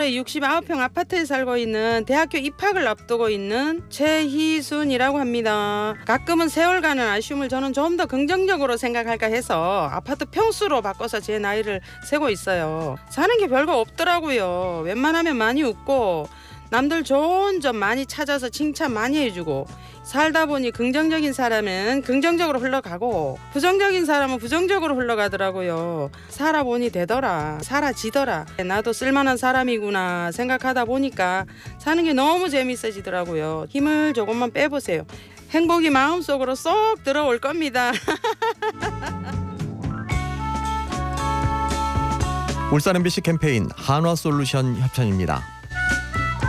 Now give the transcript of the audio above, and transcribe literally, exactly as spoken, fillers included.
육십구 평 아파트에 살고 있는 대학교 입학을 앞두고 있는 최희순이라고 합니다. 가끔은 세월가는 아쉬움을 저는 좀 더 긍정적으로 생각할까 해서 아파트 평수로 바꿔서 제 나이를 세고 있어요. 사는 게 별거 없더라고요. 웬만하면 많이 웃고 남들 좋은 점 많이 찾아서 칭찬 많이 해주고 살다 보니 긍정적인 사람은 긍정적으로 흘러가고 부정적인 사람은 부정적으로 흘러가더라고요. 살아보니 되더라. 사라지더라. 나도 쓸만한 사람이구나 생각하다 보니까 사는 게 너무 재밌어지더라고요. 힘을 조금만 빼보세요. 행복이 마음속으로 쏙 들어올 겁니다. 울산 엠비씨 캠페인 한화솔루션 협찬입니다.